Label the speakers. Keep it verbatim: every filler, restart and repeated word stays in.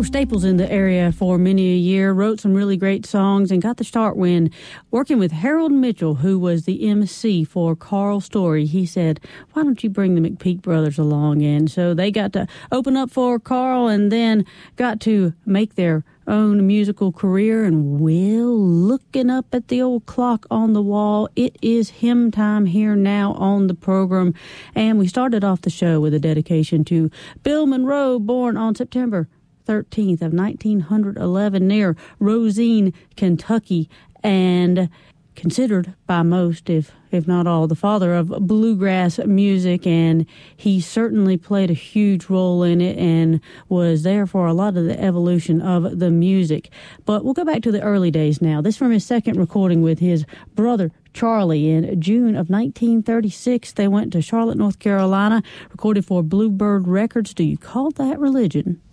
Speaker 1: were staples in the area for many a year, wrote some really great songs, and got the start when working with Harold Mitchell, who was the M C for Carl Story. He said, why don't you bring the McPeak brothers along? And so they got to open up for Carl and then got to make their own musical career. And well, looking up at the old clock on the wall, it is hymn time here now on the program. And we started off the show with a dedication to Bill Monroe, born on September thirteenth of nineteen eleven near Rosine, Kentucky, and considered by most, if if not all, the father of bluegrass music, and he certainly played a huge role in it and was there for a lot of the evolution of the music. But we'll go back to the early days now. This from his second recording with his brother Charlie in June of nineteen thirty-six. They went to Charlotte, North Carolina, recorded for Bluebird Records. Do you call that religion?